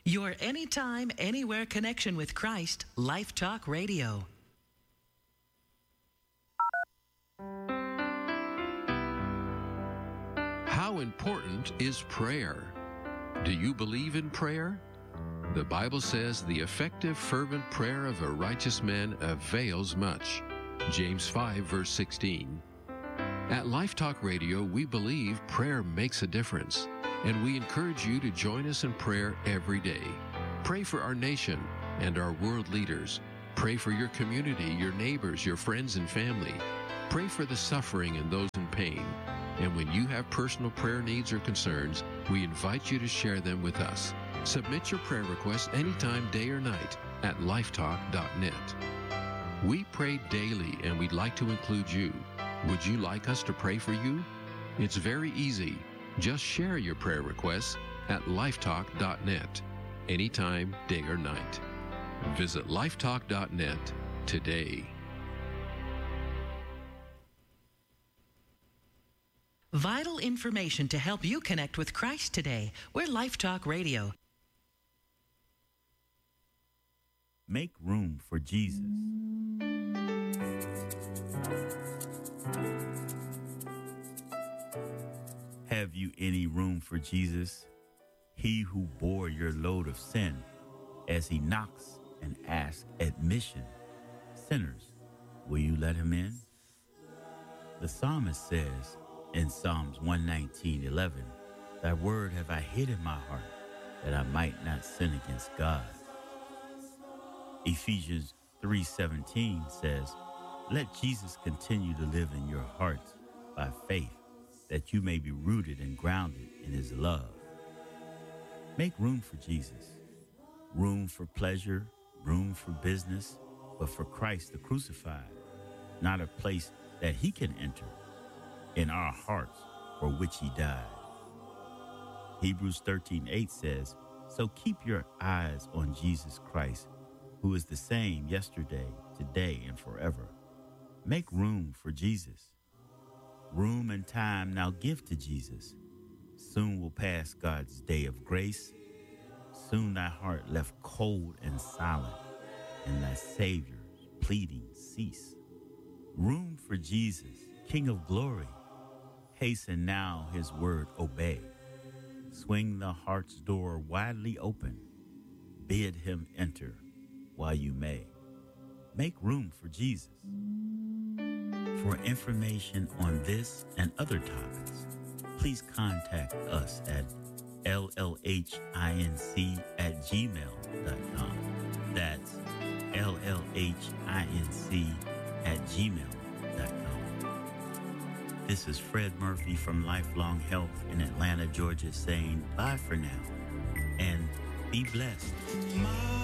Your anytime, anywhere connection with Christ, Life Talk Radio. How important is prayer? Do you believe in prayer? The Bible says the effective, fervent prayer of a righteous man avails much. James 5, verse 16. At Life Talk Radio, we believe prayer makes a difference, and we encourage you to join us in prayer every day. Pray for our nation and our world leaders. Pray for your community, your neighbors, your friends and family. Pray for the suffering and those in pain. And when you have personal prayer needs or concerns, we invite you to share them with us. Submit your prayer requests anytime, day or night, at lifetalk.net. We pray daily, and we'd like to include you. Would you like us to pray for you? It's very easy. Just share your prayer requests at lifetalk.net, anytime, day or night. Visit lifetalk.net today. Vital information to help you connect with Christ today. We're Life Talk Radio. Make room for Jesus. Have you any room for Jesus? He who bore your load of sin, as he knocks and asks admission. Sinners, will you let him in? The psalmist says in Psalms 119:11, Thy word have I hid in my heart, that I might not sin against God. Ephesians 3:17 says, Let Jesus continue to live in your hearts by faith, that you may be rooted and grounded in his love. Make room for Jesus. Room for pleasure, room for business, but for Christ the crucified, not a place that he can enter, in our hearts for which he died. Hebrews 13:8 says, So keep your eyes on Jesus Christ, who is the same yesterday, today, and forever. Make room for Jesus. Room and time now give to Jesus. Soon will pass God's day of grace. Soon thy heart left cold and silent, and thy Savior's pleading cease. Room for Jesus, King of glory. Hasten now his word obey. Swing the heart's door widely open. Bid him enter while you may. Make room for Jesus. For information on this and other topics, please contact us at llhinc@gmail.com. That's llhinc@gmail.com. This is Fred Murphy from Lifelong Health in Atlanta, Georgia, saying bye for now and be blessed.